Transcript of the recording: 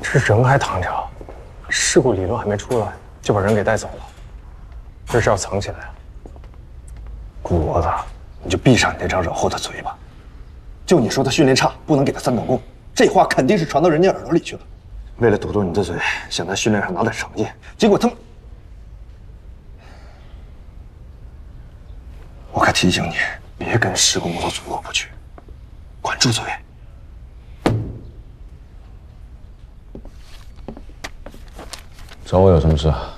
这人还躺着，事故理论还没出来，就把人给带走了，这是要藏起来啊？ 顾骡子，你就闭上你那张惹祸的嘴吧！就你说他训练差，不能给他3等功，这话肯定是传到人家耳朵里去了。为了堵住你的嘴，想在训练上拿点成绩，结果他们……我可提醒你，别跟施公子组过不去，管住嘴。 找我有什么事啊？